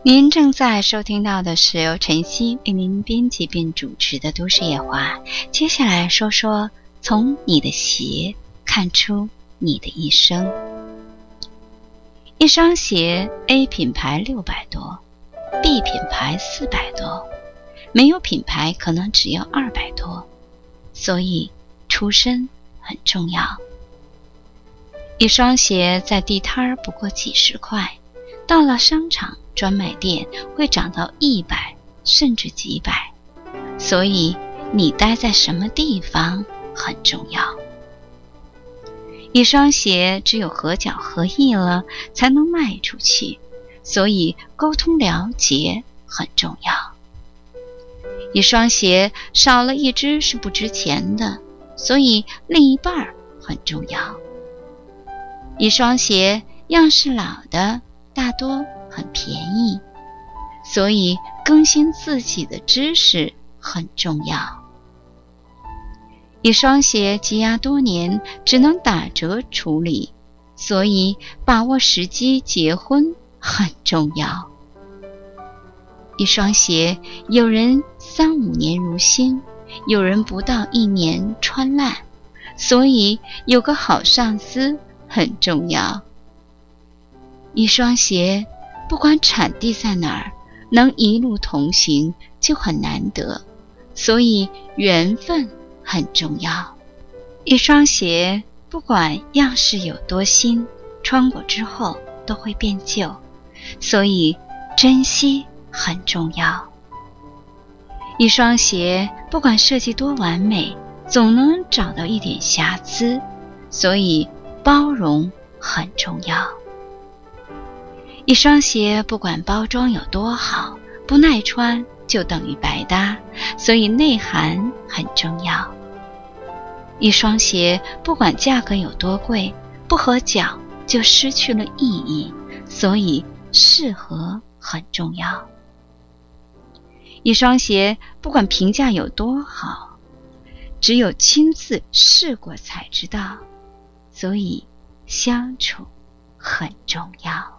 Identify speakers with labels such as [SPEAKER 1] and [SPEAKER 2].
[SPEAKER 1] 您正在收听到的是由晨曦为您编辑并主持的都市夜话。接下来说说从你的鞋看出你的一生。一双鞋 A 品牌600多， B 品牌400多，没有品牌可能只要200多，所以出身很重要。一双鞋在地摊不过几十块，到了商场专卖店会涨到100甚至几百，所以你待在什么地方很重要。一双鞋只有合脚合意了才能卖出去，所以沟通了解很重要。一双鞋少了一只是不值钱的，所以另一半很重要。一双鞋样式老的大多很便宜，所以更新自己的知识很重要。一双鞋积压多年只能打折处理，所以把握时机结婚很重要。一双鞋有人3-5年如新，有人不到1年穿烂，所以有个好上司很重要。一双鞋不管产地在哪儿，能一路同行就很难得，所以缘分很重要。一双鞋不管样式有多新，穿过之后都会变旧，所以珍惜很重要。一双鞋不管设计多完美，总能找到一点瑕疵，所以包容很重要。一双鞋不管包装有多好，不耐穿就等于白搭，所以内涵很重要。一双鞋不管价格有多贵，不合脚就失去了意义，所以适合很重要。一双鞋不管评价有多好，只有亲自试过才知道，所以相处很重要。